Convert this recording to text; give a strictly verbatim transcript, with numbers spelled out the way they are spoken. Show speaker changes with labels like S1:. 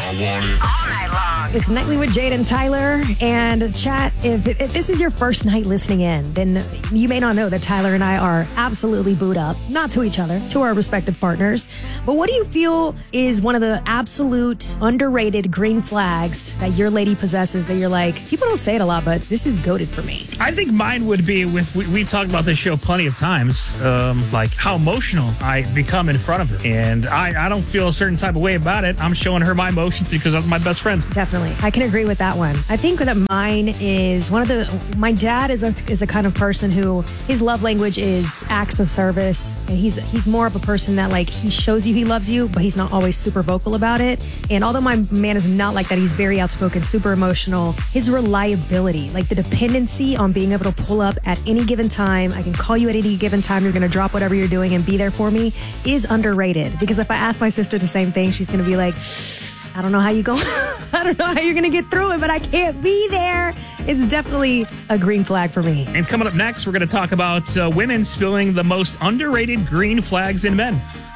S1: All night long.
S2: It's Nightly with Jade and Tyler. And chat, if, if this is your first night listening in, then you may not know that Tyler and I are absolutely booed up, not to each other, to our respective partners. But what do you feel is one of the absolute underrated green flags that your lady possesses that you're like, people don't say it a lot, but this is goated for me?
S3: I think mine would be with, we, we've talked about this show plenty of times, um, like how emotional I become in front of her. And I, I don't feel a certain type of way about it. I'm showing her my emotions because I'm my best friend.
S2: Definitely. I can agree with that one. I think that mine is one of the, my dad is a is the kind of person who his love language is acts of service. And he's he's more of a person that like he shows you he loves you, but he's not always super vocal about it. And although my man is not like that, he's very outspoken, super emotional. His reliability, like the dependency on being able to pull up at any given time, I can call you at any given time, you're going to drop whatever you're doing and be there for me, is underrated. Because if I ask my sister the same thing, she's going to be like, I don't know how you go. I don't know how you're going to get through it, but I can't be there. It's definitely a green flag for me.
S3: And coming up next, we're going to talk about uh, women spilling the most underrated green flags in men.